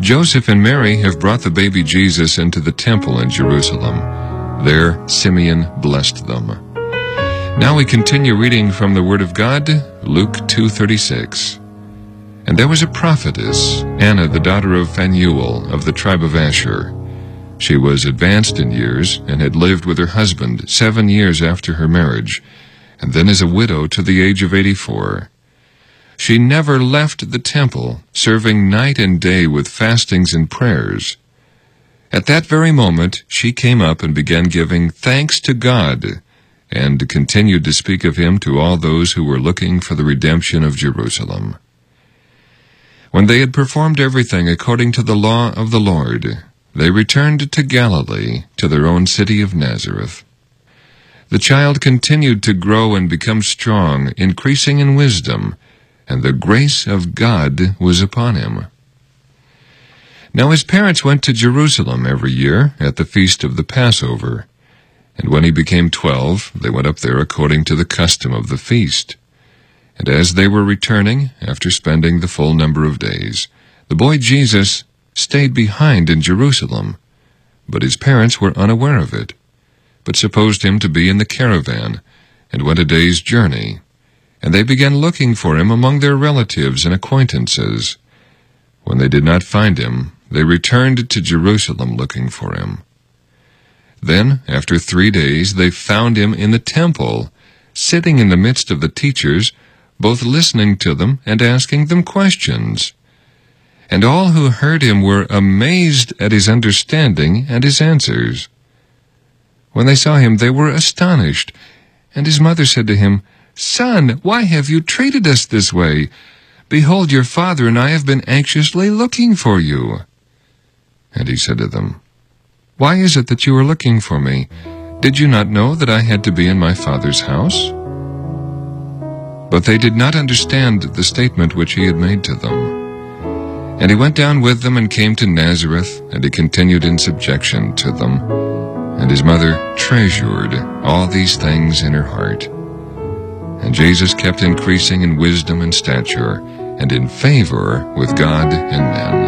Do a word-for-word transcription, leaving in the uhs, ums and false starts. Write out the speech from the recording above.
Joseph and Mary have brought the baby Jesus into the temple in Jerusalem. There, Simeon blessed them. Now we continue reading from the Word of God, Luke two thirty-six. And there was a prophetess, Anna, the daughter of Phanuel, of the tribe of Asher. She was advanced in years, and had lived with her husband seven years after her marriage, and then as a widow to the age of eighty-four. She never left the temple, serving night and day with fastings and prayers. At that very moment she came up and began giving thanks to God, and continued to speak of him to all those who were looking for the redemption of Jerusalem. When they had performed everything according to the law of the Lord, they returned to Galilee, to their own city of Nazareth. The child continued to grow and become strong, increasing in wisdom, and the grace of God was upon him. Now his parents went to Jerusalem every year at the feast of the Passover, and when he became twelve, they went up there according to the custom of the feast. And as they were returning, after spending the full number of days, the boy Jesus stayed behind in Jerusalem, but his parents were unaware of it, but supposed him to be in the caravan, and went a day's journey. And they began looking for him among their relatives and acquaintances. When they did not find him, they returned to Jerusalem looking for him. Then, after three days, they found him in the temple, sitting in the midst of the teachers, both listening to them and asking them questions. And all who heard him were amazed at his understanding and his answers. When they saw him, they were astonished. And his mother said to him, "Son, why have you treated us this way? Behold, your father and I have been anxiously looking for you." And he said to them, "Why is it that you are looking for me? Did you not know that I had to be in my father's house?" But they did not understand the statement which he had made to them. And he went down with them and came to Nazareth, and he continued in subjection to them. And his mother treasured all these things in her heart. And Jesus kept increasing in wisdom and stature, and in favor with God and men.